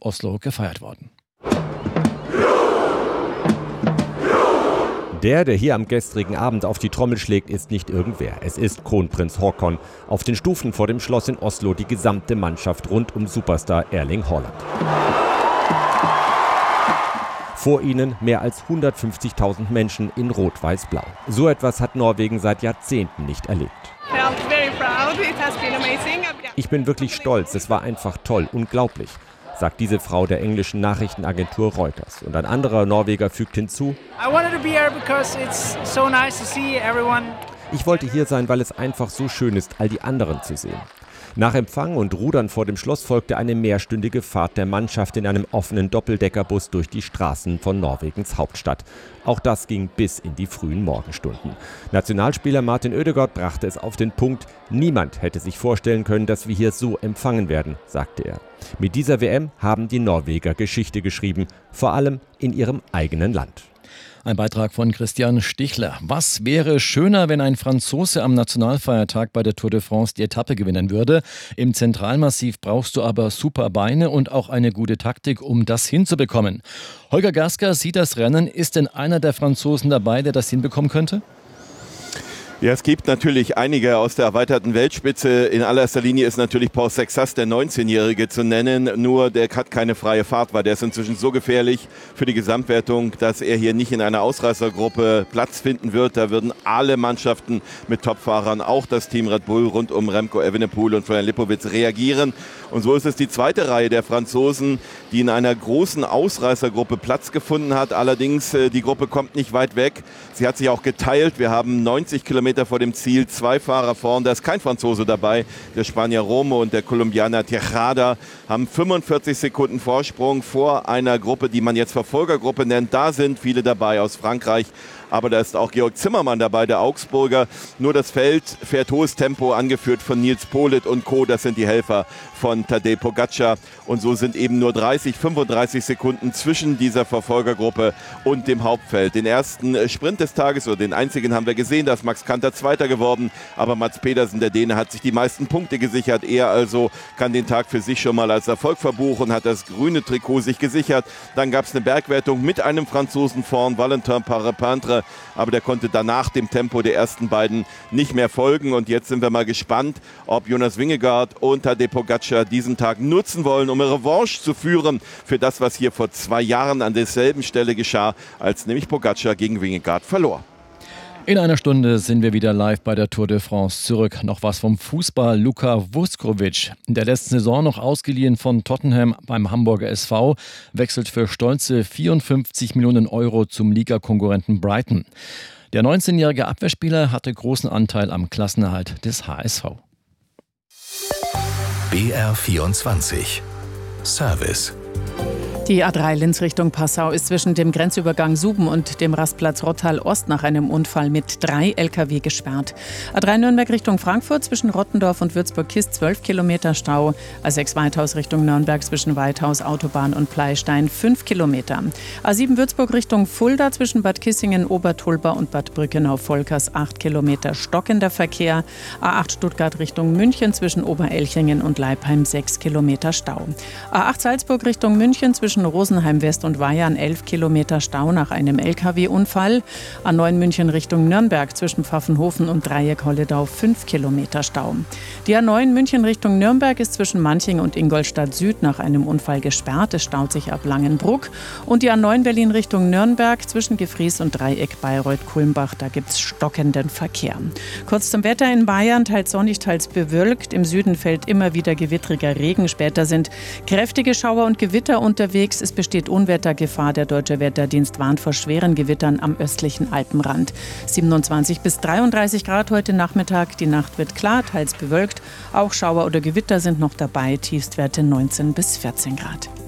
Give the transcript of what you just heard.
Oslo gefeiert worden. Der hier am gestrigen Abend auf die Trommel schlägt, ist nicht irgendwer. Es ist Kronprinz Haakon. Auf den Stufen vor dem Schloss in Oslo die gesamte Mannschaft rund um Superstar Erling Haaland. Vor ihnen mehr als 150.000 Menschen in Rot-Weiß-Blau. So etwas hat Norwegen seit Jahrzehnten nicht erlebt. Ich bin wirklich stolz, es war einfach toll, unglaublich, sagt diese Frau der englischen Nachrichtenagentur Reuters. Und ein anderer Norweger fügt hinzu: Ich wollte hier sein, weil es einfach so schön ist, all die anderen zu sehen. Nach Empfang und Rudern vor dem Schloss folgte eine mehrstündige Fahrt der Mannschaft in einem offenen Doppeldeckerbus durch die Straßen von Norwegens Hauptstadt. Auch das ging bis in die frühen Morgenstunden. Nationalspieler Martin Ødegaard brachte es auf den Punkt: Niemand hätte sich vorstellen können, dass wir hier so empfangen werden, sagte er. Mit dieser WM haben die Norweger Geschichte geschrieben, vor allem in ihrem eigenen Land. Ein Beitrag von Christian Stichler. Was wäre schöner, wenn ein Franzose am Nationalfeiertag bei der Tour de France die Etappe gewinnen würde? Im Zentralmassiv brauchst du aber super Beine und auch eine gute Taktik, um das hinzubekommen. Holger Gasker sieht das Rennen. Ist denn einer der Franzosen dabei, der das hinbekommen könnte? Ja, es gibt natürlich einige aus der erweiterten Weltspitze. In allererster Linie ist natürlich Paul Sexas, der 19-Jährige, zu nennen. Nur der hat keine freie Fahrt, weil der ist inzwischen so gefährlich für die Gesamtwertung, dass er hier nicht in einer Ausreißergruppe Platz finden wird. Da würden alle Mannschaften mit Topfahrern, auch das Team Red Bull rund um Remco Evenepoel und Florian Lipowitz, reagieren. Und so ist es die zweite Reihe der Franzosen, die in einer großen Ausreißergruppe Platz gefunden hat. Allerdings, die Gruppe kommt nicht weit weg. Sie hat sich auch geteilt. Wir haben 90 Kilometer vor dem Ziel, 2 Fahrer vorn. Da ist kein Franzose dabei. Der Spanier Romo und der Kolumbianer Tejada haben 45 Sekunden Vorsprung vor einer Gruppe, die man jetzt Verfolgergruppe nennt. Da sind viele dabei aus Frankreich. Aber da ist auch Georg Zimmermann dabei, der Augsburger. Nur das Feld fährt hohes Tempo, angeführt von Nils Politt und Co. Das sind die Helfer von Tadej Pogačar. Und so sind eben nur 35 Sekunden zwischen dieser Verfolgergruppe und dem Hauptfeld. Den ersten Sprint des Tages, oder den einzigen, haben wir gesehen. Da ist Max Kanter Zweiter geworden. Aber Mats Pedersen, der Däne, hat sich die meisten Punkte gesichert. Er also kann den Tag für sich schon mal als Erfolg verbuchen, hat das grüne Trikot sich gesichert. Dann gab es eine Bergwertung mit einem Franzosen vorn, Valentin Parepintre. Aber der konnte danach dem Tempo der ersten beiden nicht mehr folgen. Und jetzt sind wir mal gespannt, ob Jonas Vingegaard und Tadej Pogačar diesen Tag nutzen wollen, um eine Revanche zu führen für das, was hier vor 2 Jahren an derselben Stelle geschah, als nämlich Pogačar gegen Vingegaard verlor. In einer Stunde sind wir wieder live bei der Tour de France zurück. Noch was vom Fußball. Luka Vuskovic, in der letzten Saison noch ausgeliehen von Tottenham beim Hamburger SV, wechselt für stolze 54 Millionen Euro zum Ligakonkurrenten Brighton. Der 19-jährige Abwehrspieler hatte großen Anteil am Klassenerhalt des HSV. BR24 Service. Die A3 Linz Richtung Passau ist zwischen dem Grenzübergang Suben und dem Rastplatz Rottal Ost nach einem Unfall mit 3 Lkw gesperrt. A3 Nürnberg Richtung Frankfurt zwischen Rottendorf und Würzburg-Kist 12 Kilometer Stau. A6 Weithaus Richtung Nürnberg zwischen Weithaus, Autobahn und Pleistein 5 Kilometer. A7 Würzburg Richtung Fulda zwischen Bad Kissingen, Obertulba und Bad Brückenau-Volkers 8 Kilometer stockender Verkehr. A8 Stuttgart Richtung München zwischen Oberelchingen und Leipheim 6 Kilometer Stau. A8 Salzburg Richtung München zwischen Rosenheim West und Weyarn 11 Kilometer Stau nach einem Lkw-Unfall. A9 München Richtung Nürnberg zwischen Pfaffenhofen und Dreieck-Holledau 5 Kilometer Stau. Die A9 München Richtung Nürnberg ist zwischen Manching und Ingolstadt Süd nach einem Unfall gesperrt. Es staut sich ab Langenbruck. Und die A9 Berlin Richtung Nürnberg zwischen Gefries und Dreieck Bayreuth-Kulmbach. Da gibt es stockenden Verkehr. Kurz zum Wetter in Bayern, teils sonnig, teils bewölkt. Im Süden fällt immer wieder gewittriger Regen. Später sind kräftige Schauer und Gewitter unterwegs. Es besteht Unwettergefahr. Der Deutsche Wetterdienst warnt vor schweren Gewittern am östlichen Alpenrand. 27 bis 33 Grad heute Nachmittag. Die Nacht wird klar, teils bewölkt. Auch Schauer oder Gewitter sind noch dabei. Tiefstwerte 19 bis 14 Grad.